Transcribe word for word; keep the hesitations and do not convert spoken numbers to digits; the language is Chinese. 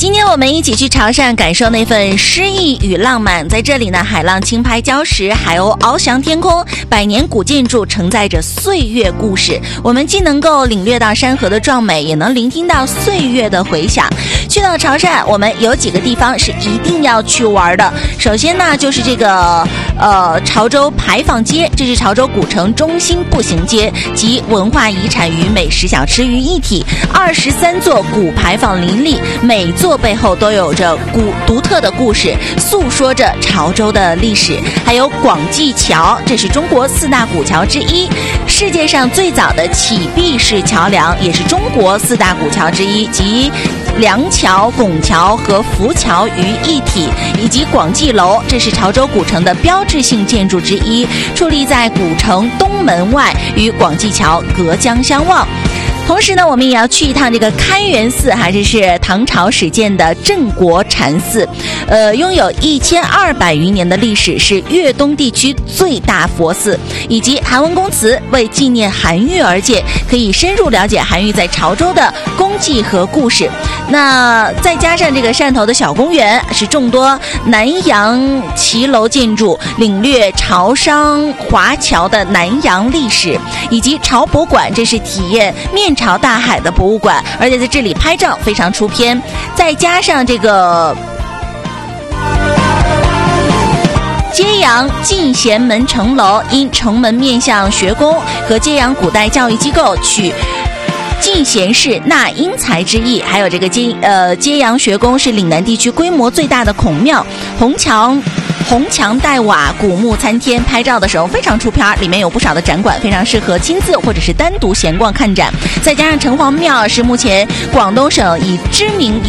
今天我们一起去潮汕感受那份诗意与浪漫。在这里呢，海浪轻拍礁石，海鸥翱翔天空，百年古建筑承载着岁月故事。我们既能够领略到山河的壮美，也能聆听到岁月的回响。去到潮汕，我们有几个地方是一定要去玩的。首先呢，就是这个呃潮州牌坊街，这是潮州古城中心步行街，集文化遗产与美食小吃于一体。二十三座古牌坊林立，每座背后都有着古独特的故事，诉说着潮州的历史。还有广济桥，这是中国四大古桥之一，世界上最早的起闭式桥梁，也是中国四大古桥之一，集梁桥、拱桥和浮桥于一体。以及广济楼，这是潮州古城的标志性建筑之一，矗立在古城东门外，与广济桥隔江相望。同时呢，我们也要去一趟这个开元寺，还是是唐朝始建的镇国禅寺，呃，拥有一千二百余年的历史，是粤东地区最大佛寺。以及韩文公祠，为纪念韩愈而建，可以深入了解韩愈在潮州的功绩和故事。那再加上这个汕头的小公园，是众多南洋骑楼建筑，领略潮商华侨的南洋历史。以及潮博馆，这是体验面朝大海的博物馆，而且在这里拍照非常出片。再加上这个揭阳进贤门城楼，因城门面向学宫，和揭阳古代教育机构取进贤士纳英才之意。还有这个揭呃揭阳学宫是岭南地区规模最大的孔庙，红墙红墙黛瓦，古木参天，拍照的时候非常出片，里面有不少的展馆，非常适合亲自或者是单独闲逛看展。再加上城隍庙是目前广东省以知名